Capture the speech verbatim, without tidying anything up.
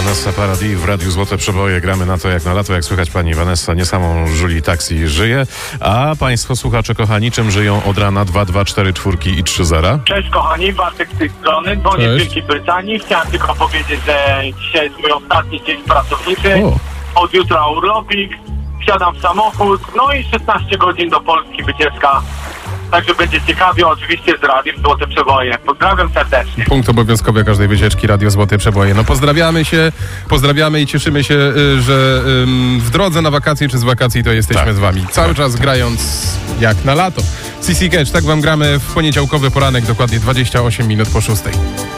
Vanessa Paradis w Radiu Złote Przeboje. Gramy na to jak na lato. Jak słychać, pani Vanessa nie samą Julie Taxi żyje. A państwo słuchacze kochani, czym żyją od rana dwa dwa cztery cztery i trzy zera? Cześć kochani, Bartek z tej strony, dzwonię z Wielkiej Brytanii. Chciałem tylko powiedzieć, że dzisiaj jest mój ostatni dzień pracowniczy. O. Od jutra urlopik, wsiadam w samochód, no i szesnaście godzin do Polski wycieczka. Także będzie ciekawie, oczywiście z Radiem Złote Przeboje. Pozdrawiam serdecznie. Punkt obowiązkowy każdej wycieczki, Radio Złote Przeboje. No pozdrawiamy się, pozdrawiamy i cieszymy się, y, że y, w drodze na wakacje czy z wakacji to jesteśmy Tak. z wami. Cały czas grając jak na lato. C C Catch, tak wam gramy w poniedziałkowy poranek, dokładnie dwadzieścia osiem minut po szóstej.